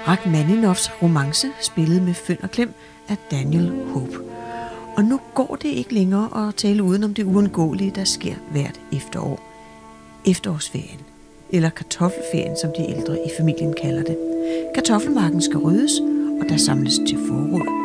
Rachmaninoffs romance, spillet med fynd og klem, af Daniel Hope. Og nu går det ikke længere at tale uden om det uundgåelige, der sker hvert efterår. Efterårsferien, eller kartoffelferien, som de ældre i familien kalder det. Kartoffelmarken skal ryddes, og der samles til forråd.